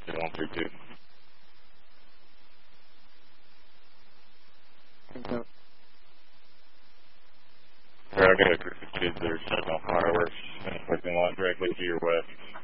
132. Okay. Alright, I got a group of kids that are setting off fireworks in the parking lot directly to your west.